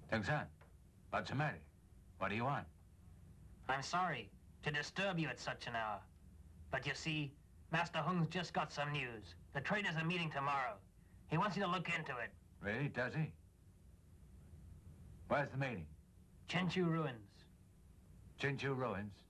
Tengsan, what's the matter? What do you want? I'm sorry to disturb you at such an hour. But you see, Master Hung's just got some news. The traders are meeting tomorrow. He wants you to look into it. Really? Does he? Where's the meeting? Chenchu Ruins. Chinchu Ruins?